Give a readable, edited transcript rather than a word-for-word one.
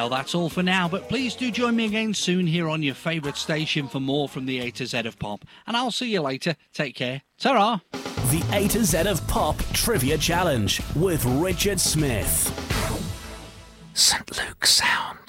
Well, that's all for now, but please do join me again soon here on your favourite station for more from the A to Z of Pop. And I'll see you later. Take care. Ta-ra! The A to Z of Pop Trivia Challenge with Richard Smith. St. Luke's Sound.